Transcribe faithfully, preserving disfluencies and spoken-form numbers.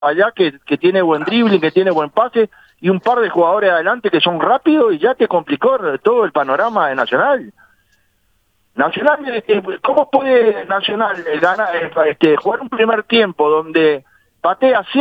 allá que, que tiene buen dribbling, que tiene buen pase, y un par de jugadores adelante que son rápidos y ya te complicó todo el panorama de Nacional. Nacional, eh, ¿cómo puede Nacional ganar, este, jugar un primer tiempo donde patea siete